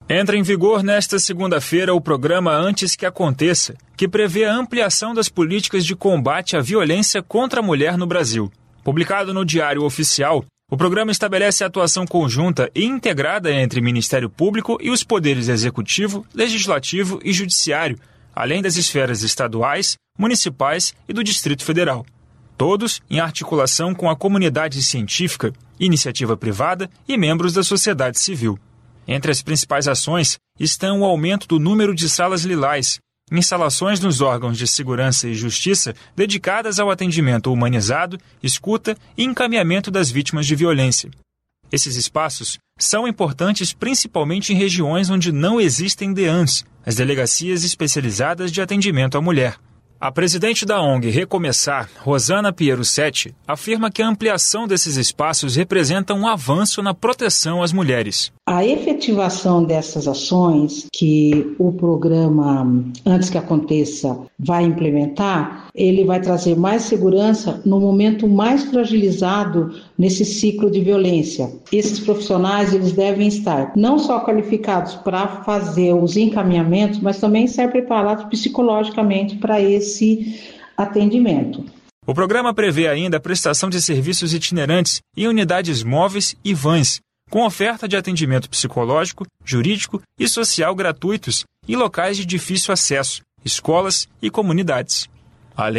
Entra em vigor nesta segunda-feira o programa Antes que Aconteça, que prevê a ampliação das políticas de combate à violência contra a mulher no Brasil. Publicado no Diário Oficial, o programa estabelece a atuação conjunta e integrada entre Ministério Público e os poderes Executivo, Legislativo e Judiciário, além das esferas estaduais, municipais e do Distrito Federal. Todos em articulação com a comunidade científica, iniciativa privada e membros da sociedade civil. Entre as principais ações estão o aumento do número de salas lilás, instalações nos órgãos de segurança e justiça dedicadas ao atendimento humanizado, escuta e encaminhamento das vítimas de violência. Esses espaços são importantes principalmente em regiões onde não existem DEANs, as delegacias especializadas de atendimento à mulher. A presidente da ONG Recomeçar, Rosana Pierusetti, afirma que a ampliação desses espaços representa um avanço na proteção às mulheres. A efetivação dessas ações que o programa Antes que Aconteça vai implementar, ele vai trazer mais segurança no momento mais fragilizado nesse ciclo de violência. Esses profissionais eles devem estar não só qualificados para fazer os encaminhamentos, mas também ser preparados psicologicamente para esse atendimento. O programa prevê ainda a prestação de serviços itinerantes em unidades móveis e vans, com oferta de atendimento psicológico, jurídico e social gratuitos em locais de difícil acesso, escolas e comunidades.